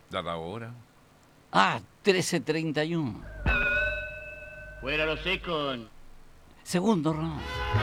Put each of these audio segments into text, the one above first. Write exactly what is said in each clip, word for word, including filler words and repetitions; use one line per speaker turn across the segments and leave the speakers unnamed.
Da la hora.
Ah, trece treinta y uno.
Fuera los secos.
Segundo round.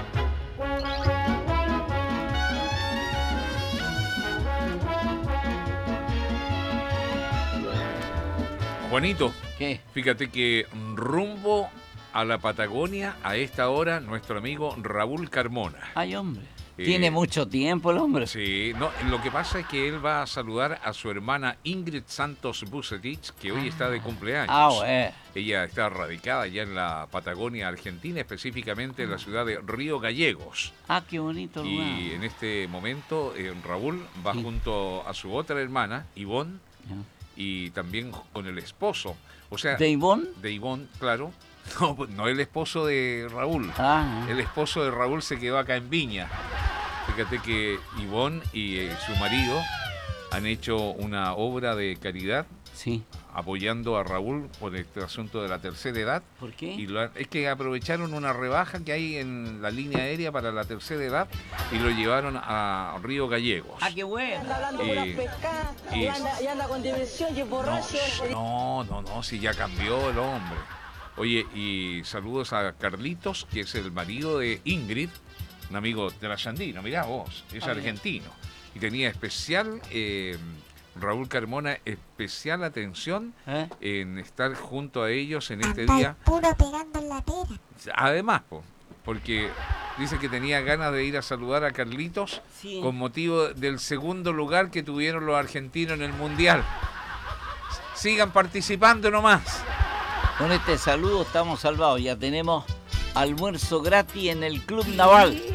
Juanito,
¿Qué?
fíjate que rumbo a la Patagonia, a esta hora, nuestro amigo Raúl Carmona.
Ay, hombre.
Eh,
Tiene mucho tiempo el hombre.
Sí, no, lo que pasa es que él va a saludar a su hermana Ingrid Santos Bucetich, que hoy está de cumpleaños.
Ah, bueno.
Ella está radicada ya en la Patagonia Argentina, específicamente en la ciudad de Río Gallegos.
Ah, qué bonito lugar.
Y en este momento eh, Raúl va
Sí.
junto a su otra hermana, Ivonne,
Ya.
y también con el esposo. O sea,
¿De Ivonne?
de Ivonne, claro. No, no el esposo de Raúl.
Ah,
El esposo de Raúl se quedó acá en Viña. Fíjate que Ivonne y eh, su marido han hecho una obra de caridad
sí.
apoyando a Raúl por este asunto de la tercera edad.
¿Por qué?
Y lo han- es que aprovecharon una rebaja que hay en la línea aérea para la tercera edad y lo llevaron a Río Gallegos.
Ah, qué bueno.
Anda hablando
Y-
con las pescadas
y-
y, anda, y anda con diversión y es borracho.
No, no, no, si ya cambió el hombre. Oye, y saludos a Carlitos, que es el marido de Ingrid, un amigo de la Sandino, mirá vos, es
Ah,
argentino. Y tenía especial, eh, Raúl Carmona, especial atención
¿Eh?
en estar junto a ellos en este
Anda
día.
el puro pegando en la pera.
Además, po, porque dice que tenía ganas de ir a saludar a Carlitos
Sí.
con motivo del segundo lugar que tuvieron los argentinos en el Mundial. Sigan participando nomás.
Con este saludo estamos salvados. Ya tenemos almuerzo gratis en el Club Naval.